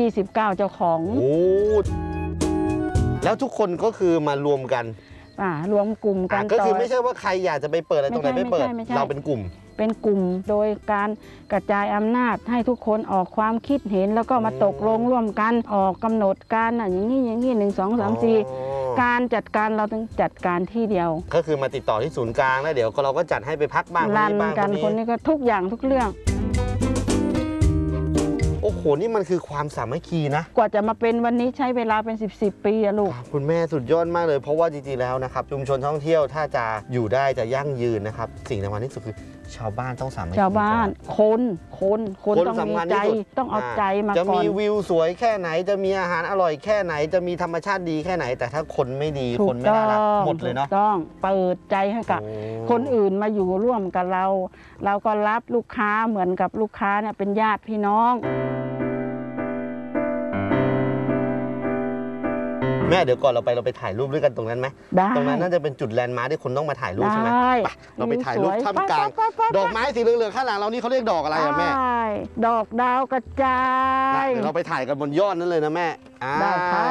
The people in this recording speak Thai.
29เจ้าของโอ้แล้วทุกคนก็คือมารวมกันรวมกลุ่มกันก็คือไม่ใช่ว่าใครอยากจะไปเปิดอะไรตรงไหนไม่เปิดเราเป็นกลุ่มโดยการกระจายอำนาจให้ทุกคนออกความคิดเห็นแล้วก็มาตกลงร่วมกันออกกำหนดการอย่างนี้1 2 3 4การจัดการเราต้องจัดการที่เดียวก็คือมาติดต่อที่ศูนย์กลางแล้วเดี๋ยวเราก็จัดให้ไปพักบ้างรันกันคนนี้ก็ทุกอย่างทุกเรื่องโอ้โหนี่มันคือความสามัคคีนะกว่าจะมาเป็นวันนี้ใช้เวลาเป็น10 ปีอะลูกคุณแม่สุดยอดมากเลยเพราะว่าจริงๆแล้วนะครับชุมชนท่องเที่ยวถ้าจะอยู่ได้จะยั่งยืนนะครับสิ่งสำคัญที่สุดคือชาวบ้านต้องสามัคคีชาวบ้านคนต้องมีใจต้องเอาใจมาก่อนจะมีวิวสวยแค่ไหนจะมีอาหารอร่อยแค่ไหนจะมีธรรมชาติดีแค่ไหนแต่ถ้าคนไม่ดีคนไม่น่ารักหมดเลยเนาะต้องเปิดใจให้กับคนอื่นมาอยู่ร่วมกับเราก็รับลูกค้าเหมือนกับลูกค้าเนี่ยเป็นญาติพี่น้องแม่เดี๋ยวก่อนเราไปถ่ายรูปด้วยกันตรงนั้นไหมได้ตรงนั้นน่าจะเป็นจุดแลนด์มาร์คที่คนต้องมาถ่ายรูปใช่ไหมเราไปถ่ายรูปท่ามกลางดอกไม้สีเหลืองๆข้างหลังเรานี่เขาเรียกดอกอะไรอะแม่ดอกดาวกระจายเดี๋ยวเราไปถ่ายกันบนยอดนั้นเลยนะแม่ได้ค่ะ